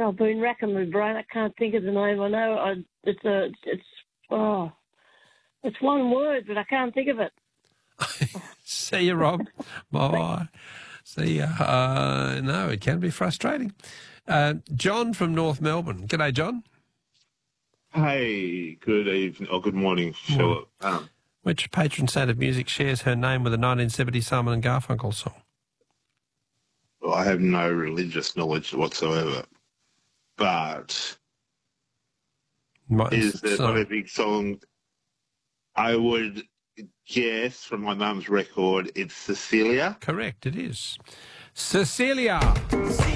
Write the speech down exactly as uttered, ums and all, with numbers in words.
I've been racking my brain. I can't think of the name. I know I, it's a, it's, oh, it's one word, but I can't think of it. See you, Rob. Bye. See ya. Uh, no, it can be frustrating. Uh, John from North Melbourne. G'day, John. Hey, good evening, or good morning, Philip. Um, Which patron saint of music shares her name with a nineteen seventy Simon and Garfunkel song? well, I have no religious knowledge whatsoever, but Might- is it so- not a big song? I would guess from my mum's record, it's Cecilia. Correct, it is. Cecilia.